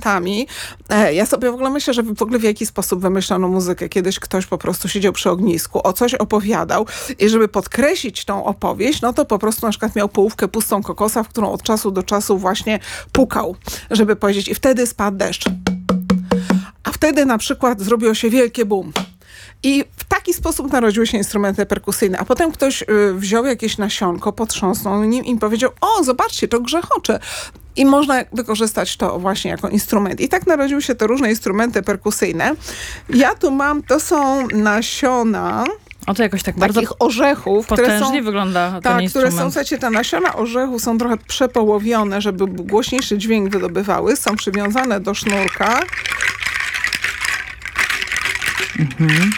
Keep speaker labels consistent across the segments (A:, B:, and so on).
A: instrumentami. Ja sobie w ogóle myślę, że w ogóle w jaki sposób wymyślono muzykę. Kiedyś ktoś po prostu siedział przy ognisku, o coś opowiadał i żeby podkreślić tą opowieść, no to po prostu na przykład miał połówkę pustą kokosa, w którą od czasu do czasu właśnie pukał, żeby powiedzieć i wtedy spadł deszcz. A wtedy na przykład zrobiło się wielkie boom. I w taki sposób narodziły się instrumenty perkusyjne. A potem ktoś wziął jakieś nasionko, potrząsnął nim i powiedział, o, zobaczcie, to grzechocze. I można wykorzystać to właśnie jako instrument. I tak narodziły się te różne instrumenty perkusyjne. Ja tu mam, to są nasiona...
B: O, to jakoś tak bardzo
A: takich orzechów,
B: potężnie które są, wygląda ten
A: tak,
B: instrument.
A: które są, słuchajcie, te nasiona orzechu są trochę przepołowione, żeby głośniejszy dźwięk wydobywały. Są przywiązane do sznurka. Mhm.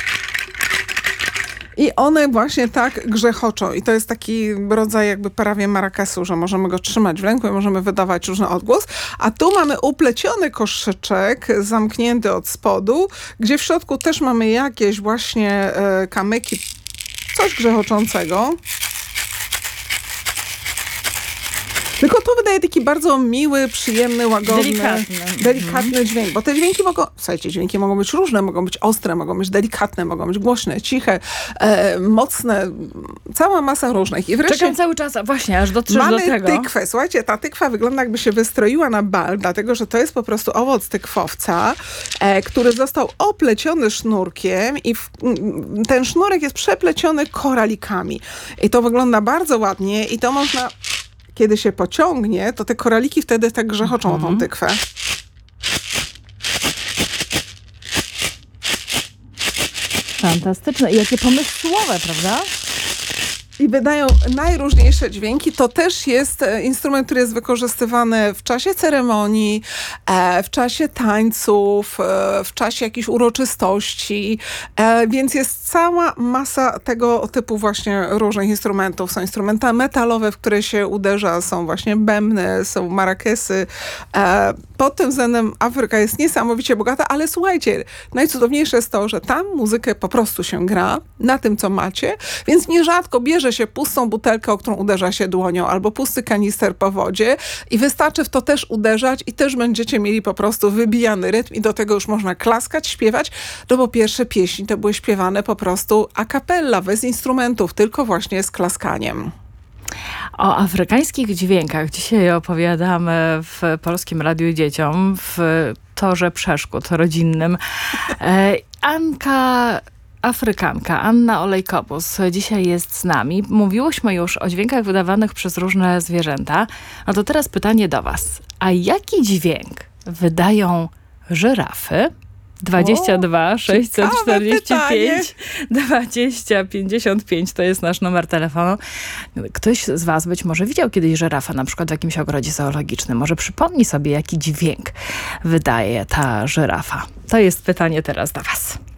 A: I one właśnie tak grzechoczą. I to jest taki rodzaj jakby prawie marakesu, że możemy go trzymać w ręku i możemy wydawać różny odgłos. A tu mamy upleciony koszyczek zamknięty od spodu, gdzie w środku też mamy jakieś właśnie kamyki, coś grzechoczącego. Tylko to wydaje taki bardzo miły, przyjemny, łagodny, delikatny dźwięk. Bo te dźwięki mogą, słuchajcie, dźwięki mogą być różne, mogą być ostre, mogą być delikatne, mogą być głośne, ciche, mocne, cała masa różnych. I wreszcie
B: czekam cały czas, właśnie, aż dotrzesz do tego.
A: Mamy tykwę. Słuchajcie, ta tykwa wygląda jakby się wystroiła na bal, dlatego, że to jest po prostu owoc tykwowca, który został opleciony sznurkiem i ten sznurek jest przepleciony koralikami. I to wygląda bardzo ładnie i to można... Kiedy się pociągnie, to te koraliki wtedy tak grzechoczą o tą tykwę.
B: Fantastyczne. I jakie pomysłowe, prawda?
A: I wydają najróżniejsze dźwięki. To też jest instrument, który jest wykorzystywany w czasie ceremonii, w czasie tańców, w czasie jakichś uroczystości, więc jest cała masa tego typu właśnie różnych instrumentów. Są instrumenty metalowe, w które się uderza, są właśnie bębny, są marakesy. Pod tym względem Afryka jest niesamowicie bogata, ale słuchajcie, najcudowniejsze jest to, że tam muzykę po prostu się gra na tym, co macie, więc nierzadko bierze się pustą butelkę, o którą uderza się dłonią, albo pusty kanister po wodzie i wystarczy w to też uderzać i też będziecie mieli po prostu wybijany rytm i do tego już można klaskać, śpiewać, no bo pierwsze pieśni to były śpiewane po prostu a cappella, bez instrumentów, tylko właśnie z klaskaniem.
B: O afrykańskich dźwiękach dzisiaj opowiadamy w Polskim Radiu Dzieciom w Torze Przeszkód rodzinnym. Afrykanka Anna Olejkopus dzisiaj jest z nami. Mówiłyśmy już o dźwiękach wydawanych przez różne zwierzęta. No to teraz pytanie do was. A jaki dźwięk wydają żyrafy? 22 645 20 55 to jest nasz numer telefonu. Ktoś z was być może widział kiedyś żyrafę, na przykład w jakimś ogrodzie zoologicznym. Może przypomni sobie, jaki dźwięk wydaje ta żyrafa. To jest pytanie teraz do was.